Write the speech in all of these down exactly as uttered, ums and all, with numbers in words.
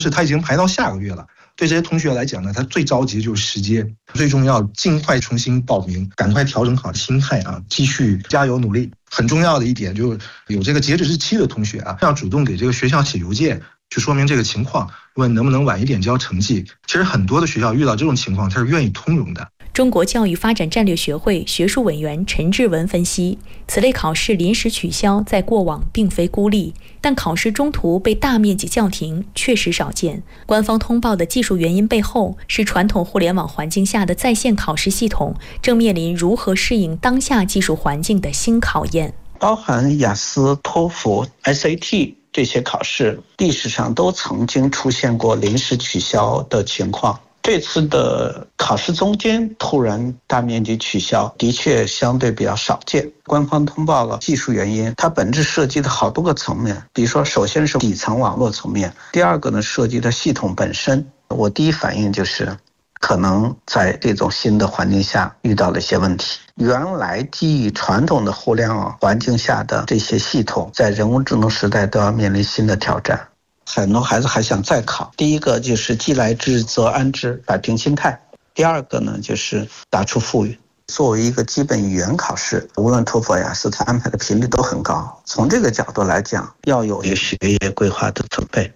是他已经排到下个月了。对这些同学来讲呢，他最着急就是时间，最重要尽快重新报名，赶快调整好心态啊，继续加油努力。很重要的一点就是有这个截止日期的同学啊，要主动给这个学校写邮件去说明这个情况，问能不能晚一点交成绩。其实很多的学校遇到这种情况，他是愿意通融的。 中国教育发展战略学会学术委员陈志文分析，此类考试临时取消在过往并非孤立，但考试中途被大面积叫停确实少见。官方通报的技术原因背后，是传统互联网环境下的在线考试系统正面临如何适应当下技术环境的新考验。 包含雅思、托福、S A T 这些考试，历史上都曾经出现过临时取消的情况。这次的考试中间突然大面积取消，的确相对比较少见。官方通报了技术原因，它本质涉及的好多个层面，比如说首先是底层网络层面，第二个呢涉及的系统本身。我第一反应就是可能在这种新的环境下遇到了一些问题。原来基于传统的互联网环境下的这些系统，在人工智能时代都要面临新的挑战。很多孩子还想再考，第一个就是既来之则安之，摆平心态；第二个呢就是打出富裕。作为一个基本语言考试，无论托福、雅思，它安排的频率都很高。从这个角度来讲，要有一个学业规划的准备。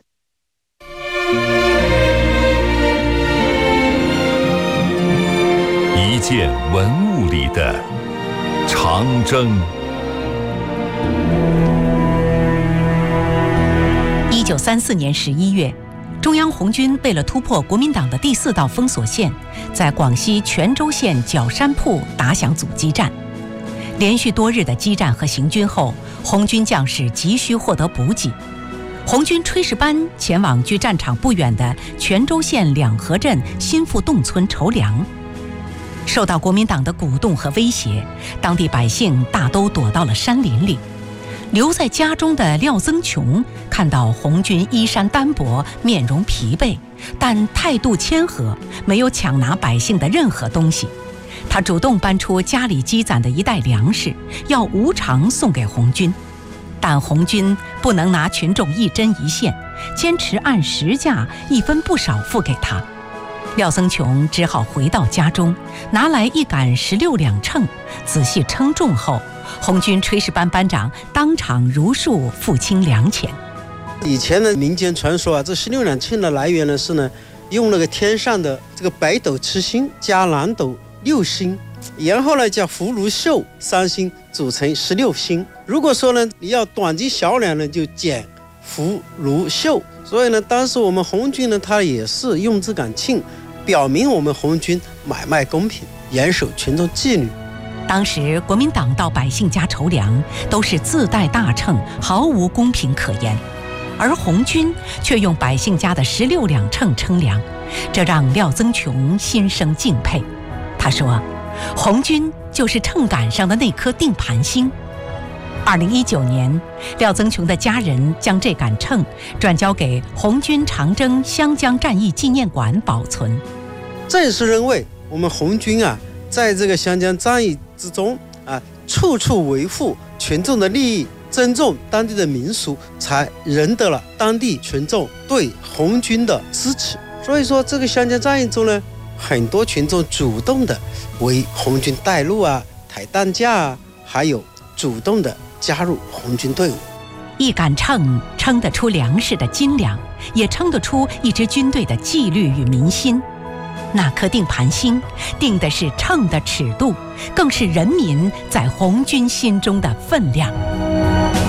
一件文物里的长征。 一九三四年十一月，中央红军为了突破国民党的第四道封锁线，在广西全州县角山铺打响阻击战。连续多日的激战和行军后，红军将士急需获得补给。红军炊事班前往距战场不远的全州县两河镇新富洞村筹粮。受到国民党的鼓动和威胁，当地百姓大都躲到了山林里。留在家中的廖增琼看到红军衣衫单薄，面容疲惫，但态度谦和，没有抢拿百姓的任何东西。他主动搬出家里积攒的一袋粮食，要无偿送给红军。但红军不能拿群众一针一线，坚持按实价一分不少付给他。廖增琼只好回到家中，拿来一杆十六两秤，仔细称重后，红军炊事班班长当场如数付清粮钱。 以前的民间传说啊，这十六两秤的来源呢是呢，用那个天上的这个北斗七星加南斗六星，然后呢加福禄寿三星组成十六星。如果说呢你要短斤小两呢，就减福禄寿。所以呢，当时我们红军呢，他也是用这杆秤，表明我们红军买卖公平，严守群众纪律。 当时国民党到百姓家筹粮都是自带大秤，毫无公平可言，而红军却用百姓家的十六两秤称粮，这让廖增琼心生敬佩。他说，红军就是秤杆上的那颗定盘星。二零一九年，廖增琼的家人将这杆秤转交给红军长征湘江战役纪念馆保存。 正是认为我们红军啊，在这个湘江战役之中啊，处处维护群众的利益，尊重当地的民俗，才赢得了当地群众对红军的支持。所以说，这个湘江战役中呢，很多群众主动的为红军带路啊、抬担架啊，还有主动的加入红军队伍。 一杆秤称得出粮食的斤两，也称得出一支军队的纪律与民心。那颗定盘星定的是秤的尺度，更是人民在红军心中的分量。